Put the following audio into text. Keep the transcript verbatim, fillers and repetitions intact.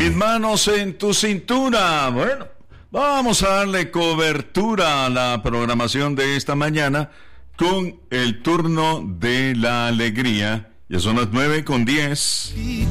Mis manos en tu cintura. Bueno, vamos a darle cobertura a la programación de esta mañana con el turno de la alegría. Ya son las nueve con diez.